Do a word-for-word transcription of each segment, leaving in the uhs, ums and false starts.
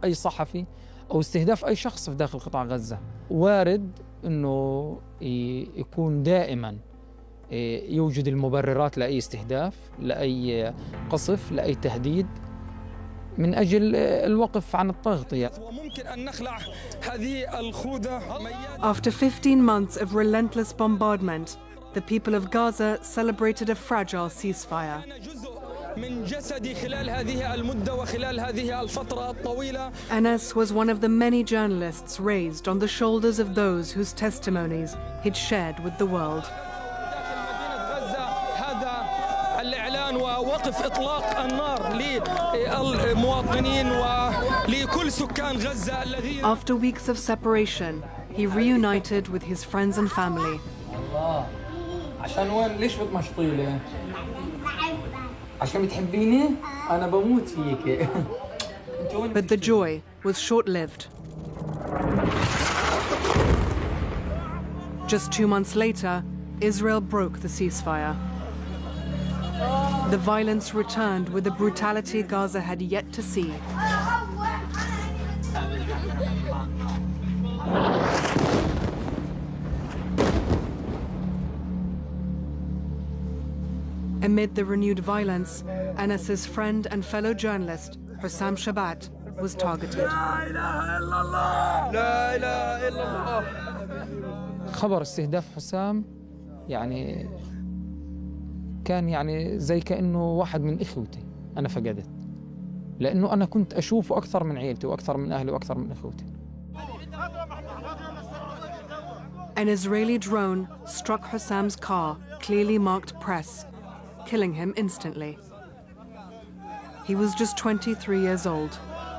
أي صحفي أو استهداف أي شخص في داخل قطاع غزة. وارد أنه يكون دائماً يوجد المبررات لأي استهداف، لأي قصف، لأي تهديد من أجل الوقف عن التغطية. وممكن أن نخلع هذه الخوذة. After fifteen months of relentless bombardment, the people of Gaza celebrated a fragile ceasefire. من جسدي خلال هذه المدة وخلال هذه الفترة الطويلة. Anas was one of the many journalists raised on the shoulders of those whose testimonies he'd shared with the world. هذا الإعلان ووقف إطلاق النار للمواطنين ولكل سكان غزة الذين. After weeks of separation, he reunited with his friends and family. الله عشان وين ليش بتمشطي لي؟ عشان بتحبيني؟ أنا بموت فيك. But the joy was short-lived. Just two months later, Israel broke the ceasefire. The violence returned with a brutality Gaza had yet to see. Amid the renewed violence, Anas's friend and fellow journalist, Hussam Shabat, was targeted. خبر استهداف حسام يعني كان يعني زي كأنه واحد من إخوتي أنا فقدت، لأنه أنا كنت أشوفه أكثر من عيلتي وأكثر من أهلي وأكثر من إخوتي. An Israeli drone struck Hussam's car, clearly marked press, killing him instantly. He was just twenty-three years old.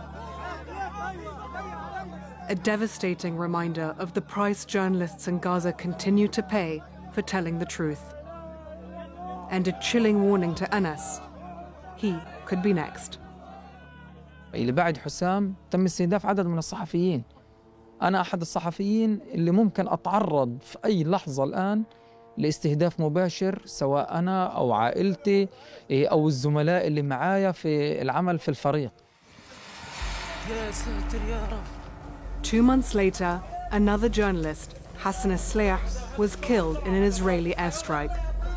A devastating reminder of the price journalists in Gaza continue to pay for telling the truth. And a chilling warning to Anas. He could be next. اللي بعد حسام تم استهداف عدد من الصحفيين. أنا أحد الصحفيين اللي ممكن أتعرض في أي لحظة الآن لاستهداف مباشر، سواء أنا أو عائلتي أو الزملاء اللي معايا في العمل في الفريق. يا ساتر يا رب. Two months later, another journalist, Hassan Asliah, was killed in an Israeli airstrike.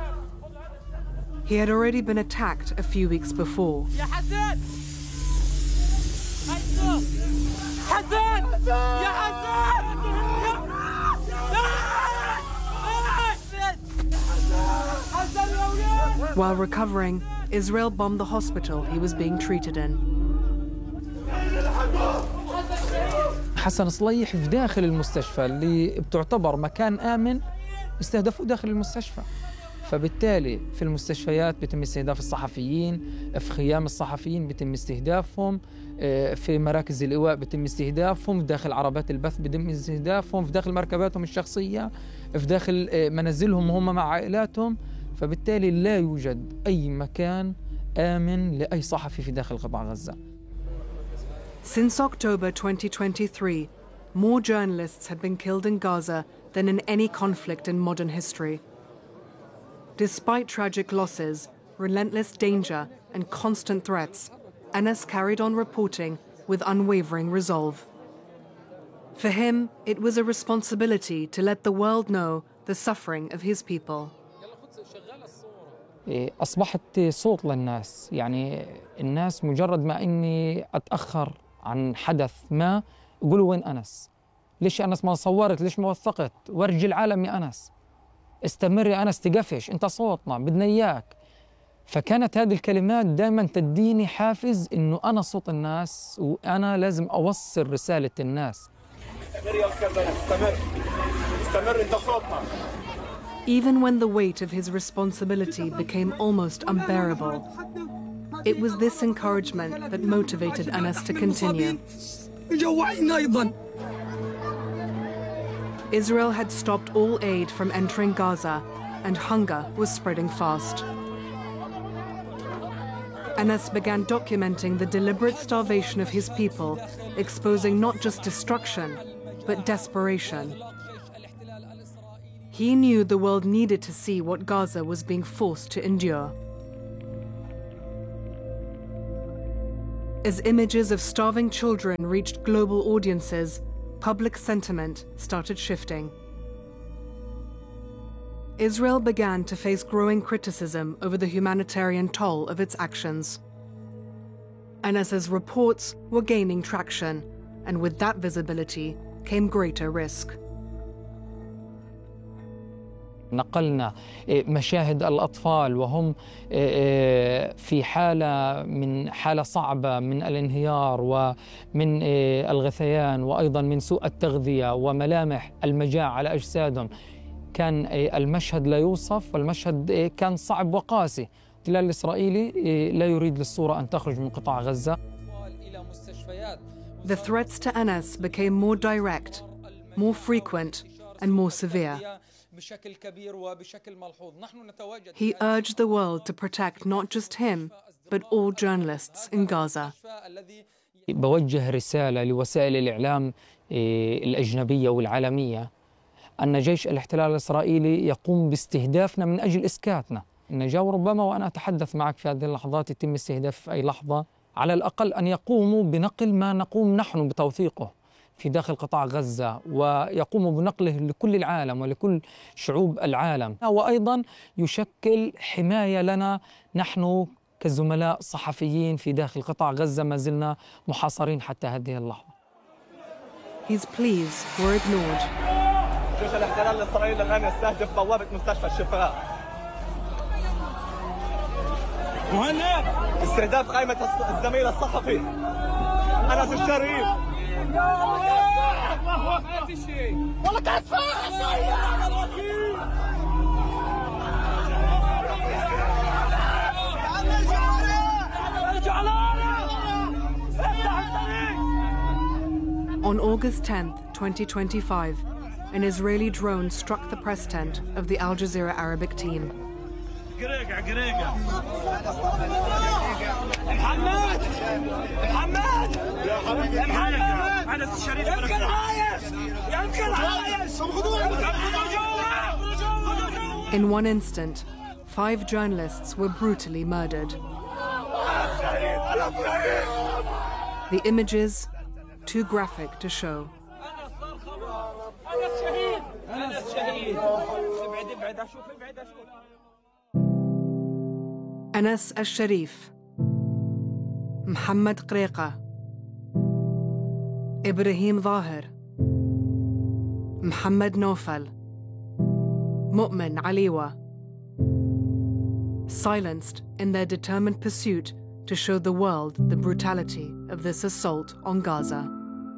He had already been attacked a few weeks before. يا حسن! حسن! حسن! يا حسن! While recovering, Israel bombed the hospital he was being treated in. حسن صليح في داخل المستشفى اللي بتعتبر مكان آمن استهدفوه داخل المستشفى. فبالتالي في المستشفيات بيتم استهداف الصحفيين، في خيام الصحفيين بيتم استهدافهم، في مراكز الإيواء بيتم استهدافهم، في داخل عربات البث بيتم استهدافهم، في داخل مركباتهم الشخصية، في داخل منازلهم وهم مع عائلاتهم. فبالتالي لا يوجد أي مكان آمن لأي صحفي في داخل قطاع غزة. Since October twenty twenty-three, more journalists had been killed in Gaza than in any conflict in modern history. Despite tragic losses, relentless danger, and constant threats, Anas carried on reporting with unwavering resolve. For him, it was a responsibility to let the world know the suffering of his people. أصبحت صوت للناس، يعني الناس مجرد ما إني أتأخر عن حدث ما يقولوا وين أنس؟ ليش أنس ما صورت؟ ليش ما وثقت؟ ورجي العالم يا أنس، استمر يا أنس، تقفش، أنت صوتنا، بدنا إياك. فكانت هذه الكلمات دائما تديني حافز إنه أنا صوت الناس وأنا لازم أوصل رسالة الناس. استمر يا أستاذ أنس، استمر، استمر، أنت صوتنا. Even when the weight of his responsibility became almost unbearable, it was this encouragement that motivated Anas to continue. Israel had stopped all aid from entering Gaza, and hunger was spreading fast. Anas began documenting the deliberate starvation of his people, exposing not just destruction, but desperation. He knew the world needed to see what Gaza was being forced to endure. As images of starving children reached global audiences, public sentiment started shifting. Israel began to face growing criticism over the humanitarian toll of its actions. Anas's reports were gaining traction, and with that visibility came greater risk. نقلنا مشاهد الأطفال وهم في حالة من حالة صعبة من الانهيار ومن الغثيان وأيضا من سوء التغذية وملامح المجاعة على أجسادهم. كان المشهد لا يوصف، والمشهد كان صعب وقاسي. الاحتلال الإسرائيلي لا يريد للصورة أن تخرج من قطاع غزة. The threats to Anas became more direct, more frequent, and more severe. He urged the world to protect not just him, but all journalists in Gaza. بوجه رسالة لوسائل الإعلام الأجنبية والعالمية أن جيش الاحتلال الإسرائيلي يقوم باستهدافنا من أجل إسكاتنا. النجاة وربما وأنا أتحدث معك في هذه اللحظات يتم استهدافي في أي لحظة، على الأقل أن يقوموا بنقل ما نقوم نحن بتوثيقه في داخل قطاع غزة، ويقوموا بنقله لكل العالم ولكل شعوب العالم، وأيضا يشكل حماية لنا نحن كزملاء صحفيين في داخل قطاع غزة ما زلنا محاصرين حتى هذه اللحظة. His pleas were ignored. جيش الاحتلال الإسرائيلي الآن يستهدف بوابة مستشفى الشفاء. مهند استهداف قائمة الزميل الصحفي أنس الشريف. والله كفاح On August tenth, twenty twenty-five, an Israeli drone struck the press tent of the Al Jazeera Arabic team. قريقة قريقة محمد محمد يا حبيبي يا محمد أنس الشريف يمكن عايش يمكن عايش. In one instant, five journalists were brutally murdered. The images too graphic to show. Anas al-Sharif, Muhammad Qreqa, Ibrahim Zahir, Muhammad Nofal, Mu'min Aliwa, silenced in their determined pursuit to show the world the brutality of this assault on Gaza.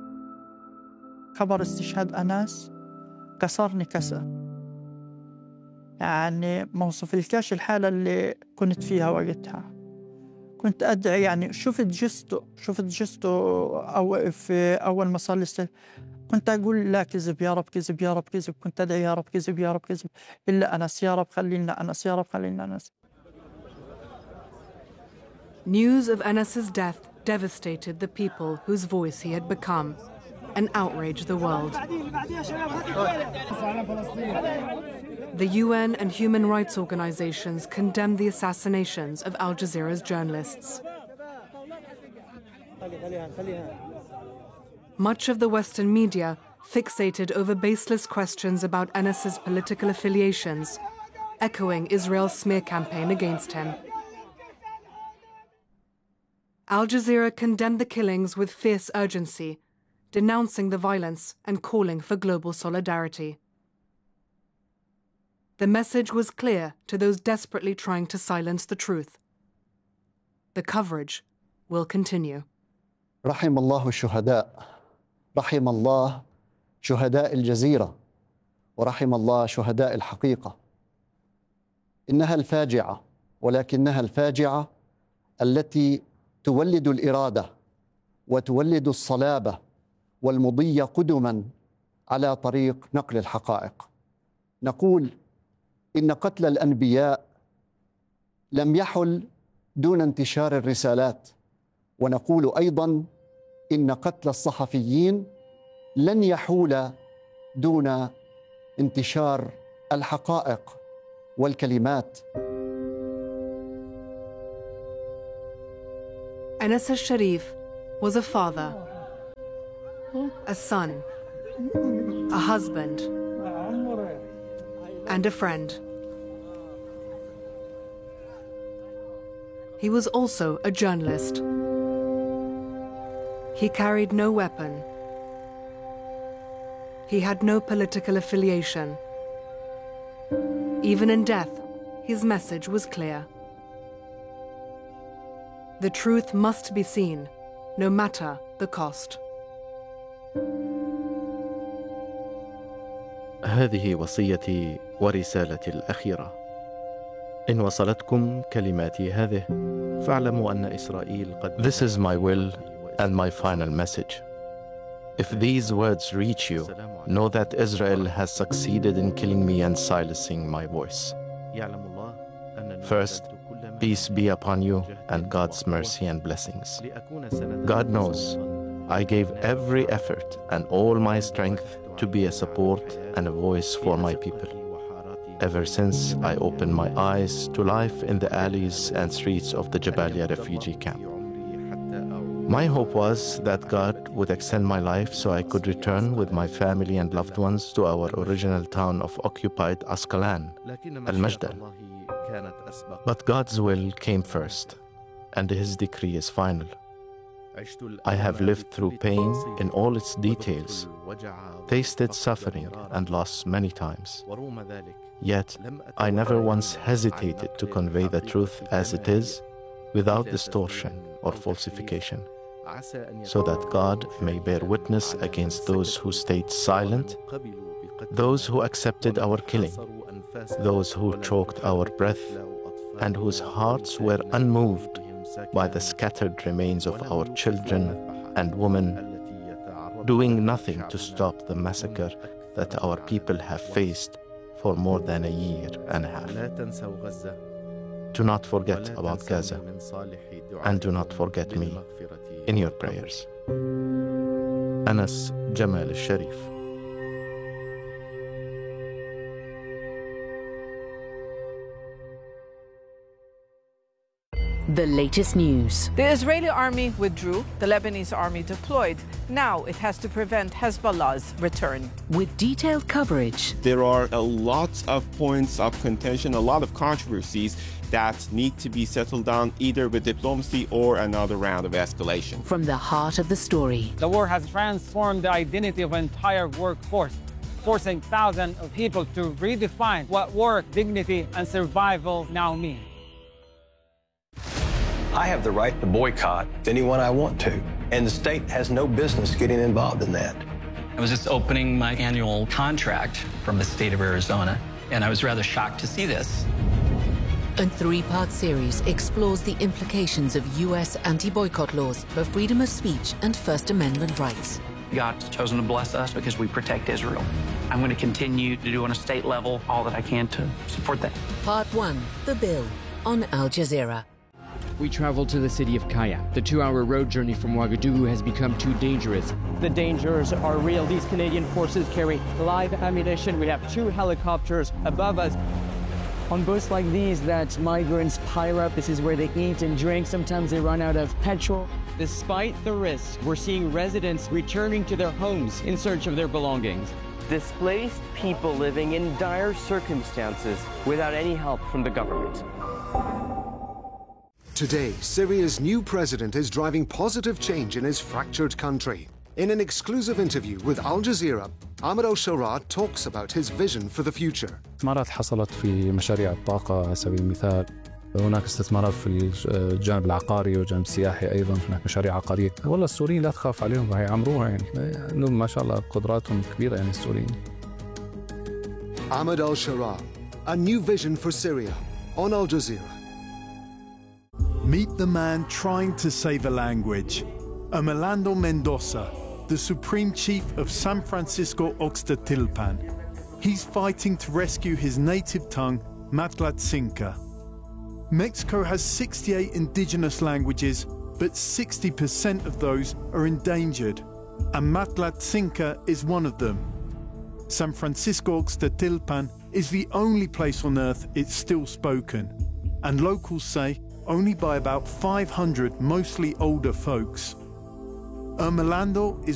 خبر استشهاد أناس كسرني كسر، يعني ما وصفلكاش الحالة اللي كنت فيها وقتها. كنت أدعي، يعني شفت جسته شفت جسته أو في أول ما صار الاستشهاد كنت أقول لا كذب يا رب، كذب يا رب، كذب. كنت أدعي يا رب كذب يا رب كذب، إلا أنس يا رب خلينا أنس يا رب خلينا أنس. News of Anas's death devastated the people whose voice he had become and outraged the world. The U N and human rights organizations condemned the assassinations of Al Jazeera's journalists. Much of the Western media fixated over baseless questions about Anas's political affiliations, echoing Israel's smear campaign against him. Al Jazeera condemned the killings with fierce urgency, denouncing the violence and calling for global solidarity. The message was clear to those desperately trying to silence the truth. The coverage will continue. رحم الله الشهداء، رحم الله شهداء الجزيرة، ورحم الله شهداء الحقيقة. إنها الفاجعة، ولكنها الفاجعة التي تولد الإرادة وتولد الصلابة والمضي قدما على طريق نقل الحقائق. نقول إن قتل الأنبياء لم يحل دون انتشار الرسالات، ونقول أيضا إن قتل الصحفيين لن يحول دون انتشار الحقائق والكلمات. Enes al-Sharif was a father, a son, a husband, and a friend. He was also a journalist. He carried no weapon. He had no political affiliation. Even in death, his message was clear. The truth must be seen, no matter the cost. هذه وصيتي ورسالتي الأخيرة. إن وصلتكم كلماتي هذه فاعلموا أن إسرائيل قد This is my will and my final message. If these words reach you, know that Israel has succeeded in killing me and silencing my voice. First, peace be upon you and God's mercy and blessings. God knows I gave every effort and all my strength to be a support and a voice for my people. Ever since I opened my eyes to life in the alleys and streets of the Jabalia refugee camp. My hope was that God would extend my life so I could return with my family and loved ones to our original town of occupied Asqalan, Al-Majdal. But God's will came first, and His decree is final. I have lived through pain in all its details, tasted suffering and loss many times. Yet, I never once hesitated to convey the truth as it is, without distortion or falsification, so that God may bear witness against those who stayed silent, those who accepted our killing, those who choked our breath, and whose hearts were unmoved by the scattered remains of our children and women, doing nothing to stop the massacre that our people have faced for more than a year and a half. Do not forget about Gaza, and do not forget me in your prayers. Anas Jamal al-Sharif. The latest news. The Israeli army withdrew, the Lebanese army deployed. Now it has to prevent Hezbollah's return. With detailed coverage. There are a lot of points of contention, a lot of controversies that need to be settled down either with diplomacy or another round of escalation. From the heart of the story. The war has transformed the identity of an entire workforce, forcing thousands of people to redefine what work, dignity, and survival now mean. I have the right to boycott anyone I want to, and the state has no business getting involved in that. I was just opening my annual contract from the state of Arizona, and I was rather shocked to see this. A three-part series explores the implications of U S anti-boycott laws for freedom of speech and First Amendment rights. God's chosen to bless us because we protect Israel. I'm going to continue to do on a state level all that I can to support that. Part one, The Bill, on Al Jazeera. We traveled to the city of Kaya. The two-hour road journey from Ouagadougou has become too dangerous. The dangers are real. These Canadian forces carry live ammunition. We have two helicopters above us. On boats like these that migrants pile up, this is where they eat and drink. Sometimes they run out of petrol. Despite the risks, we're seeing residents returning to their homes in search of their belongings. Displaced people living in dire circumstances without any help from the government. Today, Syria's new president is driving positive change in his fractured country. In an exclusive interview with Al Jazeera, Ahmed al-Sharaa talks about his vision for the future. استثمارات حصلت في مشاريع الطاقة على سبيل المثال. هناك استثمارات في الجانب العقاري والجانب السياحي أيضا، هناك مشاريع عقارية. والله السوريين لا تخاف عليهم، راح يعمروها يعني. عندهم ما شاء الله قدراتهم كبيرة يعني السوريين. Ahmed al-Sharaa, a new vision for Syria on Al Jazeera. Meet the man trying to save a language. Amelando Mendoza, the Supreme Chief of San Francisco Oxtatilpan. He's fighting to rescue his native tongue, Matlatzinca. Mexico has sixty-eight indigenous languages, but sixty percent of those are endangered, and Matlatzinca is one of them. San Francisco Oxtatilpan is the only place on earth it's still spoken, and locals say only by about five hundred mostly older folks. Ermolando is